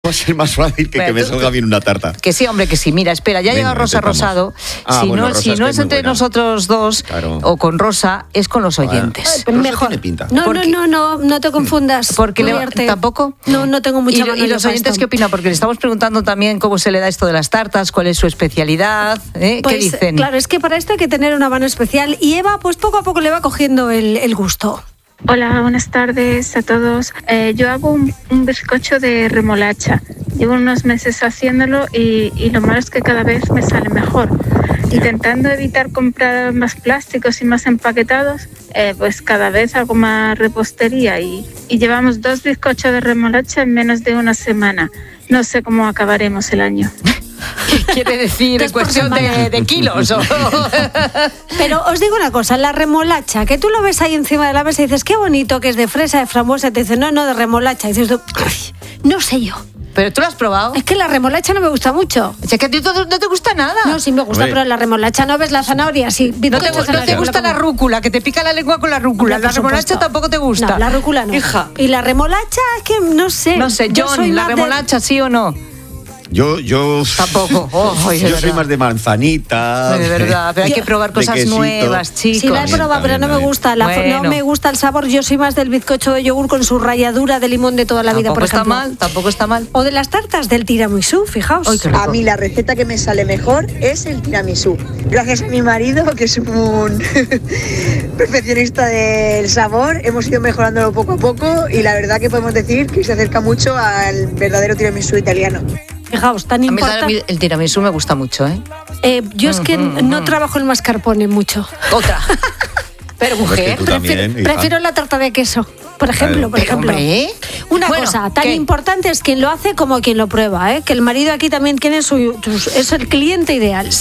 va a ser más fácil que me salga bien una tarta. Que sí, hombre, que sí. Mira, espera, ya ha llegado Rosa Rosado. Rosa si no es entre nosotros dos o con Rosa, es con los oyentes. Mejor. Tiene pinta. No te confundas. Porque ¿tampoco? No tengo mucha mano. ¿Y los oyentes qué opinan? Porque le estamos preguntando también cómo se le da esto de las tartas, cuál es su especialidad, ¿Qué dicen? Claro, es que para esto hay que tener una mano especial y Eva pues poco a poco le va cogiendo el gusto. Hola, buenas tardes a todos. Yo hago un bizcocho de remolacha. Llevo unos meses haciéndolo y lo malo es que cada vez me sale mejor. Intentando evitar comprar más plásticos y más empaquetados, pues cada vez hago más repostería y llevamos 2 bizcochos de remolacha en menos de una semana. No sé cómo acabaremos el año. Quiere decir en cuestión de kilos. Pero os digo una cosa, la remolacha, que tú lo ves ahí encima de la mesa y dices, qué bonito, que es de fresa, de frambuesa, te dicen, no, de remolacha. Y dices tú, no sé yo. ¿Pero tú lo has probado? Es que la remolacha no me gusta mucho. O sea, que a ti no te gusta nada. No, sí me gusta, pero la remolacha no ves la zanahoria. Sí, no te gusta la rúcula, que te pica la lengua con la rúcula. La remolacha tampoco te gusta. No, la rúcula no. Hija. Y la remolacha es que no sé. No sé, John, ¿la remolacha sí o no? Yo tampoco. Yo soy más de manzanita. De verdad, pero hay que probar cosas nuevas, chicos. Sí, la he probado, pero no me gusta. No me gusta el sabor. Yo soy más del bizcocho de yogur con su ralladura de limón de toda la vida, por ejemplo. Tampoco está mal. O de las tartas del tiramisú, fijaos. A mí la receta que me sale mejor es el tiramisú. Gracias a mi marido, que es un perfeccionista del sabor, hemos ido mejorándolo poco a poco y la verdad que podemos decir que se acerca mucho al verdadero tiramisú italiano. Fijaos, tan importante. A mí el tiramisú me gusta mucho, yo es que no trabajo el mascarpone mucho. Otra. Pero mujer, prefiero la tarta de queso, por ejemplo. Hombre, una cosa tan importante es quien lo hace como quien lo prueba, que el marido aquí también tiene es el cliente ideal.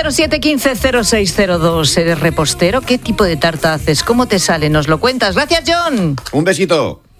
607-150602. ¿Eres repostero? ¿Qué tipo de tarta haces? ¿Cómo te sale? Nos lo cuentas. Gracias, John. Un besito.